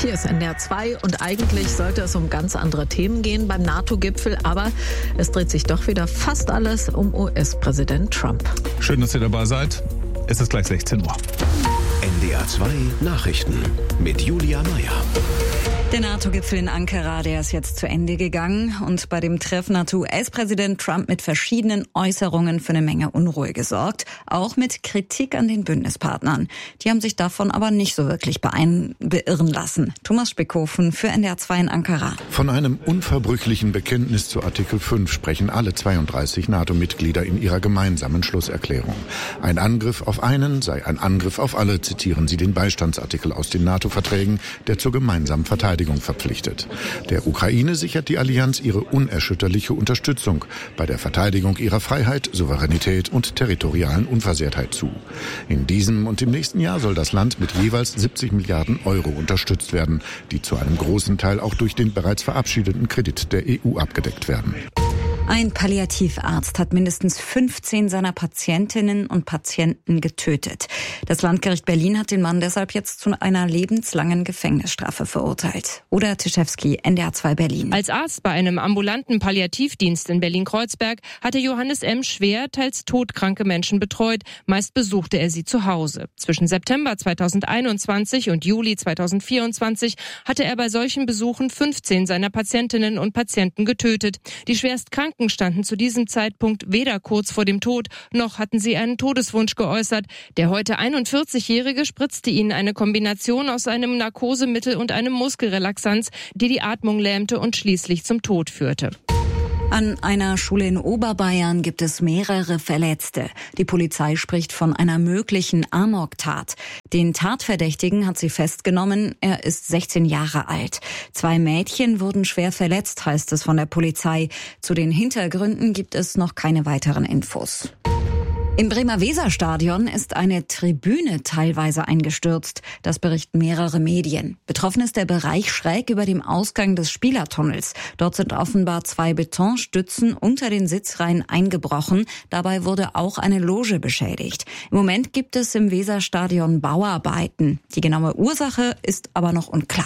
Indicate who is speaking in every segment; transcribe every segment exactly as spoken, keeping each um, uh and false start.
Speaker 1: Hier ist N D R zwei und eigentlich sollte es um ganz andere Themen gehen beim NATO-Gipfel, aber es dreht sich doch wieder fast alles um U S-Präsident Trump.
Speaker 2: Schön, dass ihr dabei seid. Es ist gleich sechzehn Uhr.
Speaker 3: N D R zwei Nachrichten mit Julia Meyer.
Speaker 4: Der NATO-Gipfel in Ankara, der ist jetzt zu Ende gegangen und bei dem Treffen hat U S-Präsident Trump mit verschiedenen Äußerungen für eine Menge Unruhe gesorgt, auch mit Kritik an den Bündnispartnern. Die haben sich davon aber nicht so wirklich beein- beirren lassen. Thomas Spickhofen für N D R zwei in Ankara.
Speaker 5: Von einem unverbrüchlichen Bekenntnis zu Artikel fünf sprechen alle zweiunddreißig NATO-Mitglieder in ihrer gemeinsamen Schlusserklärung. Ein Angriff auf einen sei ein Angriff auf alle, zitieren sie den Beistandsartikel aus den NATO-Verträgen, der zur gemeinsamen Verteidigung verpflichtet. Der Ukraine sichert die Allianz ihre unerschütterliche Unterstützung bei der Verteidigung ihrer Freiheit, Souveränität und territorialen Unversehrtheit zu. In diesem und im nächsten Jahr soll das Land mit jeweils siebzig Milliarden Euro unterstützt werden, die zu einem großen Teil auch durch den bereits verabschiedeten Kredit der E U abgedeckt werden.
Speaker 4: Ein Palliativarzt hat mindestens fünfzehn seiner Patientinnen und Patienten getötet. Das Landgericht Berlin hat den Mann deshalb jetzt zu einer lebenslangen Gefängnisstrafe verurteilt. Oder Tischewski, N D R zwei Berlin.
Speaker 6: Als Arzt bei einem ambulanten Palliativdienst in Berlin-Kreuzberg hatte Johannes M. schwer, teils todkranke Menschen betreut. Meist besuchte er sie zu Hause. Zwischen September zweitausendeinundzwanzig und Juli zweitausendvierundzwanzig hatte er bei solchen Besuchen fünfzehn seiner Patientinnen und Patienten getötet. Die schwerst Kranken standen zu diesem Zeitpunkt weder kurz vor dem Tod, noch hatten sie einen Todeswunsch geäußert. Der heute einundvierzigjährige spritzte ihnen eine Kombination aus einem Narkosemittel und einem Muskelrelaxanz, die die Atmung lähmte und schließlich zum Tod führte.
Speaker 4: An einer Schule in Oberbayern gibt es mehrere Verletzte. Die Polizei spricht von einer möglichen Amoktat. Den Tatverdächtigen hat sie festgenommen. Er ist sechzehn Jahre alt. Zwei Mädchen wurden schwer verletzt, heißt es von der Polizei. Zu den Hintergründen gibt es noch keine weiteren Infos. Im Bremer Weserstadion ist eine Tribüne teilweise eingestürzt. Das berichten mehrere Medien. Betroffen ist der Bereich schräg über dem Ausgang des Spielertunnels. Dort sind offenbar zwei Betonstützen unter den Sitzreihen eingebrochen. Dabei wurde auch eine Loge beschädigt. Im Moment gibt es im Weserstadion Bauarbeiten. Die genaue Ursache ist aber noch unklar.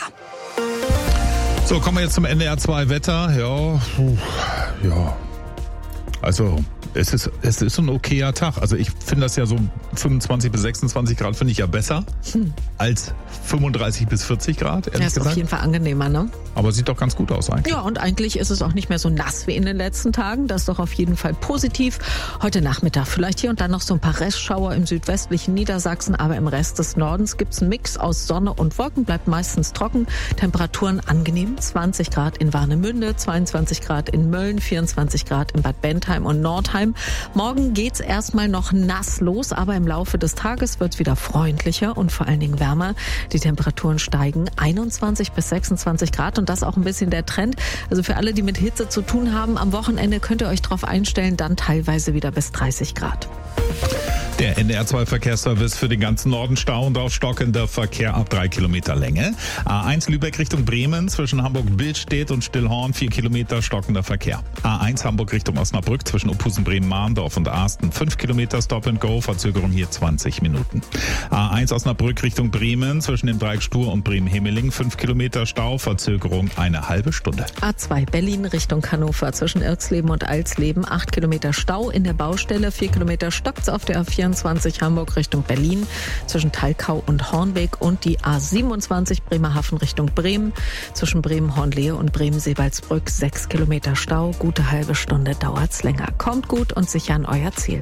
Speaker 2: So, kommen wir jetzt zum N D R zwei Wetter. Ja, ja, also es ist, es ist ein okayer Tag. Also ich finde das ja so fünfundzwanzig bis sechsundzwanzig Grad finde ich ja besser hm. als fünfunddreißig bis vierzig Grad, ehrlich
Speaker 1: ja, ist
Speaker 2: gesagt.
Speaker 1: auf jeden Fall angenehmer, ne?
Speaker 2: Aber sieht doch ganz gut aus eigentlich.
Speaker 1: Ja, und eigentlich ist es auch nicht mehr so nass wie in den letzten Tagen. Das ist doch auf jeden Fall positiv. Heute Nachmittag vielleicht hier und dann noch so ein paar Restschauer im südwestlichen Niedersachsen, aber im Rest des Nordens gibt's einen Mix aus Sonne und Wolken, bleibt meistens trocken. Temperaturen angenehm, zwanzig Grad in Warnemünde, zweiundzwanzig Grad in Mölln, vierundzwanzig Grad in Bad Bentheim und Nordheim. Morgen geht's erstmal noch nass los, aber im Laufe des Tages wird's wieder freundlicher und vor allen Dingen wärmer. Die Temperaturen steigen einundzwanzig bis sechsundzwanzig Grad und das auch ein bisschen der Trend. Also für alle, die mit Hitze zu tun haben, am Wochenende könnt ihr euch darauf einstellen, dann teilweise wieder bis dreißig Grad.
Speaker 2: Der N D R zwei Verkehrsservice für den ganzen Norden stauend auf stockender Verkehr ab drei Kilometer Länge. A eins Lübeck Richtung Bremen zwischen Hamburg-Billstedt und Stillhorn vier Kilometer stockender Verkehr. A eins Hamburg Richtung Osnabrück zwischen Opusen, Bremen, Mahndorf und Arsten fünf Kilometer Stop and Go, Verzögerung hier zwanzig Minuten. A eins Osnabrück Richtung Bremen zwischen dem Dreieck Stur und Bremen-Himmeling fünf Kilometer Stau, Verzögerung eine halbe Stunde.
Speaker 1: A zwei Berlin Richtung Hannover zwischen Irxleben und Alsleben acht Kilometer Stau in der Baustelle, vier Kilometer stockt's auf der A vierundzwanzig Hamburg Richtung Berlin zwischen Talkau und Hornbeck und die A siebenundzwanzig Bremerhaven Richtung Bremen zwischen Bremen-Hornlehe und Bremen-Seebaldsbrück sechs Kilometer Stau, gute halbe Stunde dauert's länger. Kommt gut und sicher an euer Ziel.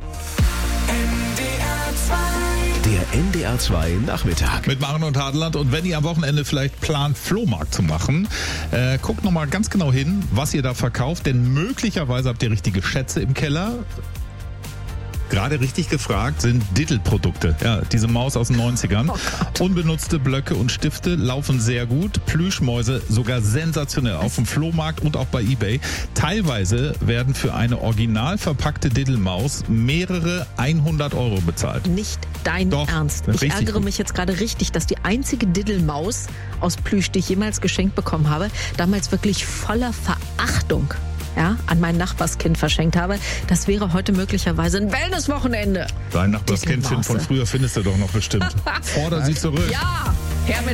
Speaker 3: Der N D R zwei Nachmittag.
Speaker 2: Mit Maren und Hadeland. Und wenn ihr am Wochenende vielleicht plant, Flohmarkt zu machen, äh, guckt nochmal ganz genau hin, was ihr da verkauft. Denn möglicherweise habt ihr richtige Schätze im Keller. Gerade richtig gefragt sind Diddle-Produkte. Ja, diese Maus aus den neunzigern. Oh Unbenutzte Blöcke und Stifte laufen sehr gut. Plüschmäuse sogar sensationell auf dem Flohmarkt und auch bei eBay. Teilweise werden für eine original verpackte Diddle-Maus mehrere hundert Euro bezahlt.
Speaker 1: Nicht dein
Speaker 2: Doch,
Speaker 1: Ernst. Ich ärgere
Speaker 2: gut.
Speaker 1: mich jetzt gerade richtig, dass die einzige Diddle-Maus aus Plüsch, die ich jemals geschenkt bekommen habe, damals wirklich voller Verachtung ja, an mein Nachbarskind verschenkt habe. Das wäre heute möglicherweise ein Wellness-Wochenende.
Speaker 2: Dein Nachbarskindchen von früher findest du doch noch bestimmt. Forder sie zurück.
Speaker 1: Ja, her mit